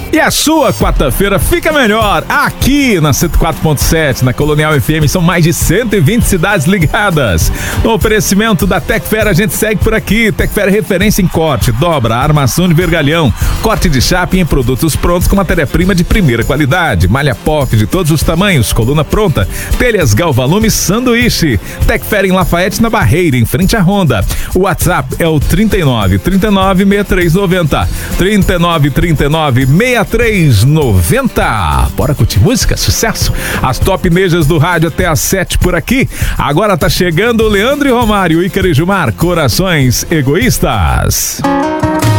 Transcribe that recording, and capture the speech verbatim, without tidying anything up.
E a sua quarta-feira fica melhor aqui na cento e quatro ponto sete, na Colonial F M. São mais de cento e vinte cidades ligadas. No oferecimento da Tecfer, a gente segue por aqui. Tecfer é referência em corte, dobra, armação de vergalhão, corte de chapa em produtos prontos com matéria-prima de primeira qualidade. Malha pop de todos os tamanhos, coluna pronta, telhas Galvalume, sanduíche. Tecfer em Lafayette, na Barreira, em frente à Honda. O WhatsApp é o trinta e nove, trinta e nove, sessenta e três noventa. trinta e nove, trinta e nove, sessenta e três noventa. Bora curtir música? Sucesso! As top nejas do rádio até às sete por aqui. Agora tá chegando o Leandro e Romário, Ícaro e Gilmar, Corações Egoístas.